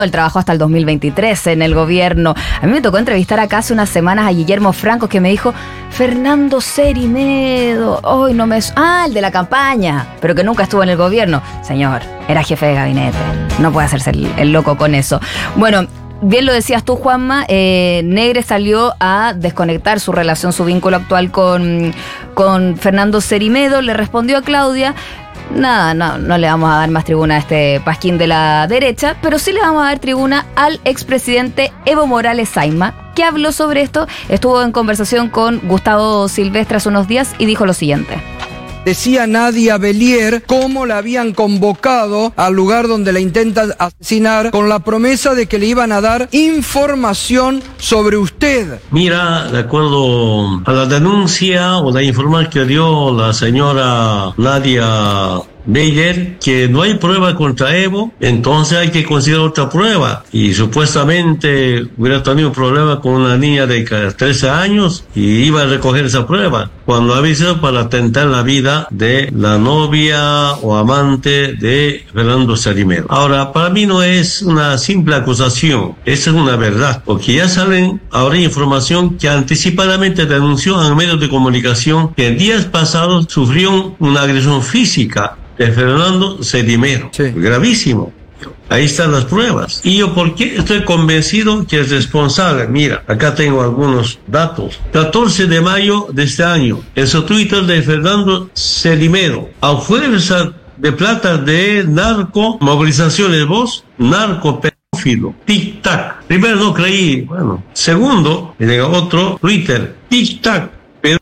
Él trabajó hasta el 2023 en el gobierno. A mí me tocó entrevistar acá hace unas semanas a Guillermo Franco, que me dijo, Fernando Cerimedo, hoy no me... el de la campaña, pero que nunca estuvo en el gobierno. Señor, era jefe de gabinete, no puede hacerse el loco con eso. Bueno, bien lo decías tú, Juanma, Negre salió a desconectar su relación, su vínculo actual con Fernando Cerimedo, le respondió a Claudia... Nada, no le vamos a dar más tribuna a este pasquín de la derecha, pero sí le vamos a dar tribuna al expresidente Evo Morales Saima, que habló sobre esto, estuvo en conversación con Gustavo Silvestre hace unos días y dijo lo siguiente. Decía Nadia Belier cómo la habían convocado al lugar donde la intentan asesinar con la promesa de que le iban a dar información sobre usted. Mira, de acuerdo a la denuncia o la información que dio la señora Nadia Belier, que no hay prueba contra Evo, entonces hay que considerar otra prueba. Y supuestamente hubiera tenido un problema con una niña de 13 años y iba a recoger esa prueba, cuando había sido para atentar la vida de la novia o amante de Fernando Cerimedo. Ahora, para mí no es una simple acusación, esa es una verdad, porque ya salen ahora información que anticipadamente denunció en medios de comunicación que en días pasados sufrió una agresión física de Fernando Cerimedo. Sí. Gravísimo. Ahí están las pruebas. ¿Y yo por qué estoy convencido que es responsable? Mira, acá tengo algunos datos. 14 de mayo de este año, en su Twitter de Fernando Cerimedo, a fuerza de plata de narco, movilizaciones, vos, narco pedófilo, tic-tac. Primero no creí, bueno. Segundo, me llega otro Twitter, tic-tac.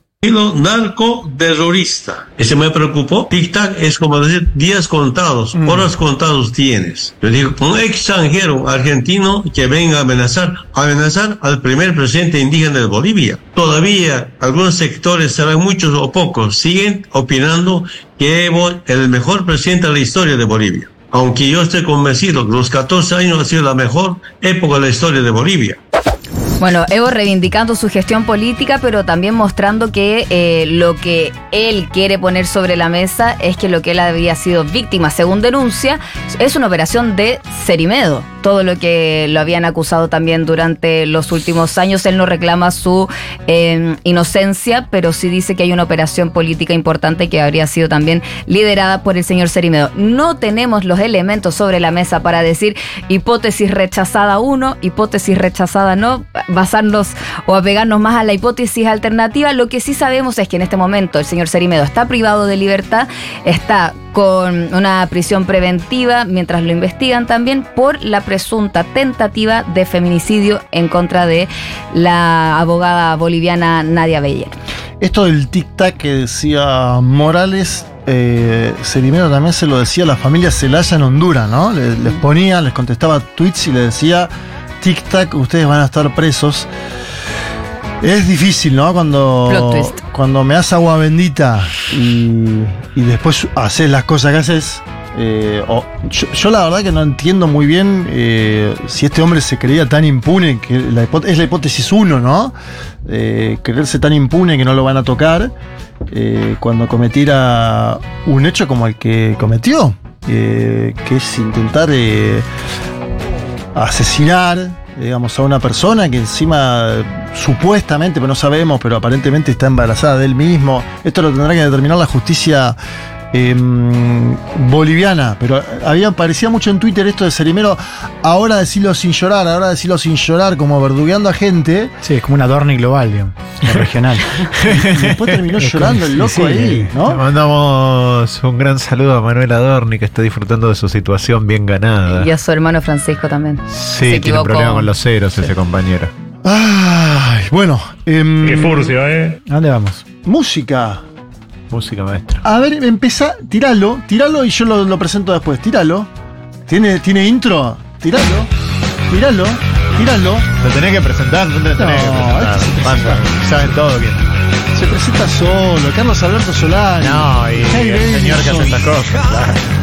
Narco terrorista. Ese me preocupó. Tic-tac es como decir días contados, horas contados tienes. Yo digo, un extranjero argentino que venga a amenazar al primer presidente indígena de Bolivia. Todavía algunos sectores, serán muchos o pocos, siguen opinando que Evo es el mejor presidente de la historia de Bolivia. Aunque yo estoy convencido que los 14 años ha sido la mejor época de la historia de Bolivia. Bueno, Evo reivindicando su gestión política, pero también mostrando que lo que él quiere poner sobre la mesa es que lo que él había sido víctima, según denuncia, es una operación de Cerimedo. Todo lo que lo habían acusado también durante los últimos años. Él no reclama su inocencia, pero sí dice que hay una operación política importante que habría sido también liderada por el señor Cerimedo. No tenemos los elementos sobre la mesa para decir hipótesis rechazada 1, hipótesis rechazada no, basarnos o apegarnos más a la hipótesis alternativa. Lo que sí sabemos es que en este momento el señor Cerimedo está privado de libertad, está con una prisión preventiva mientras lo investigan también por la presunta tentativa de feminicidio en contra de la abogada boliviana Nadia Belier. Esto del tic-tac que decía Morales, Cerimedo también se lo decía a la familia Zelaya en Honduras, ¿no? Les ponía, les contestaba tweets y les decía tic-tac, ustedes van a estar presos. Es difícil, ¿no? Cuando me das agua bendita y después haces las cosas que haces. Yo la verdad que no entiendo muy bien si este hombre se creía tan impune, que es la hipótesis 1, ¿no? Creerse tan impune que no lo van a tocar cuando cometiera un hecho como el que cometió, que es intentar asesinar, digamos, a una persona que encima supuestamente, pero no sabemos, pero aparentemente está embarazada de él mismo. Esto lo tendrá que determinar la justicia boliviana, pero parecía mucho en Twitter esto de Cerimedo, ahora decirlo sin llorar, como verdugueando a gente. Sí, es como una Dorni global, digamos, regional. Y después terminó llorando el loco ahí, ¿no? Le mandamos un gran saludo a Manuel Adorni, que está disfrutando de su situación bien ganada. Y a su hermano Francisco también. Sí, tiene un problema con los ceros ese compañero. Ay, bueno. Qué furcio, ¿A dónde vamos? Música, maestro. A ver, tiralo y yo lo presento después. Tíralo. ¿Tiene intro? Tíralo. Lo tenés que presentar, no te tenés que presentar. Saben todo quién. Se presenta solo, Carlos Alberto Solari. No, y el señor que hace estas cosas. Claro.